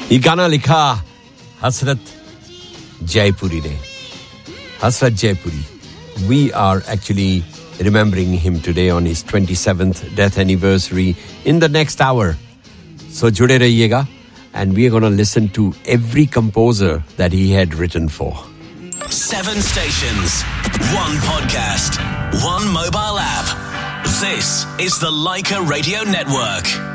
ये गाना लिखा हसरत जयपुरी ने. Hasrat Jaipuri. We are actually remembering him today on his 27th death anniversary in the next hour. So jude rahiyega, and we are going to listen to every composer that he had written for. 7 stations, 1 podcast, 1 mobile app. This is the Leica Radio Network.